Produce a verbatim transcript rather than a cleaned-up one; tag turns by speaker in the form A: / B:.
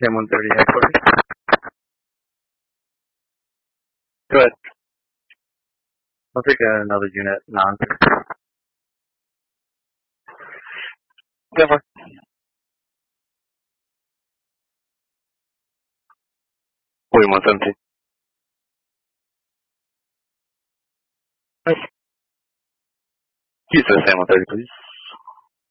A: Sam one thirty headquarters. Go ahead. I'll take another unit, non. Never. William one seventeen. Houston, Sam one thirty, please.